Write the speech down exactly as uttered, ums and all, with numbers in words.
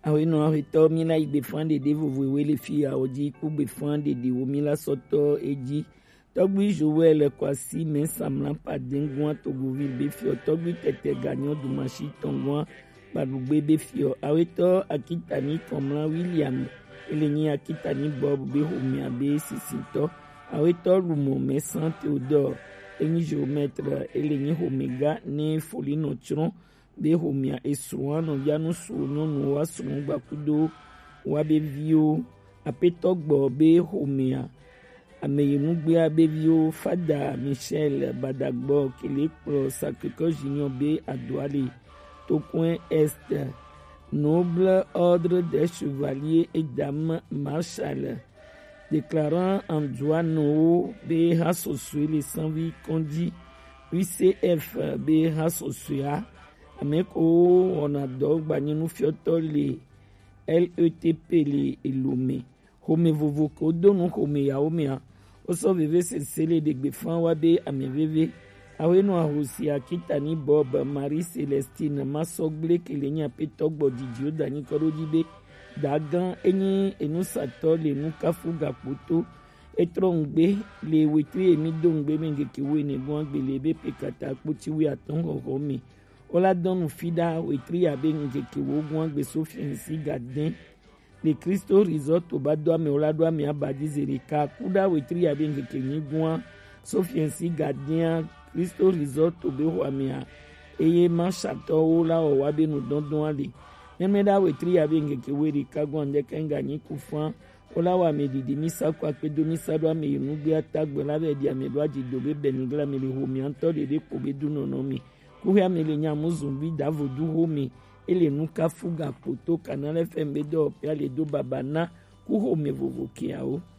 awe no awe to mi la igbe fan de de vovo we le fi a oji ku be fan de de o mi la soto eji togbi Joël Kwasi men samla pa dengwa to govi be fi togbi tete ganyo du machi tongwa ba dugbe be fi awe to Akitani Tomla William elenyi Akitani Bob be homi abe sisinto awe to Lumo Mesan Theodore enyi géomètre elenyi Omega ne Folino Tron be homia esruano yanu sunu no wasunu bakudo wa be vio apetogbo be homia ameyinu gbe abevio Fada Michel Badagbo kele pro Sacré-Cœur Junior be Adouale Tocoin Est noble ordre des chevaliers et dames marshal déclarant en droit no be hasosue les sans-vie condi U C F be hasosua ameko ona dogba ninu fioto le L E T P le elome home vovo ko donu home ya home o so veve sele de gbefan wa be ameveve awe no ahosi Akitani Bob Marie Celestine masogle kelenya petogbo didio dani koroji be dagan enyi enusato le nukafuga poto etrongbe le wetri emi dongbe mengeke we ne bon gbele be pekata poti wi aton ho mi ola donu fida wetri abe ngeke wo gwan gbe sofiensi gaden le Christo resort obado ame ola do ame abadi zereka kuda wetri abe ngeke ni gwan sofiensi gaden Christo resort obe ho ame eye ma chateau ola o wa be no dondon ale nemeda wetri abe ngeke we reka gwan de kenga ni kufan ola wa me didi misa kwa pedo misa do ame yunu bi atagbe la be di ame do ajido be benigla me le ho mi anto de de ko be du no no mi kuhia mele nyamu zumbi davo du home ele nuka fuga poto kanale fembe do pia le do babana kuho me vovo kiao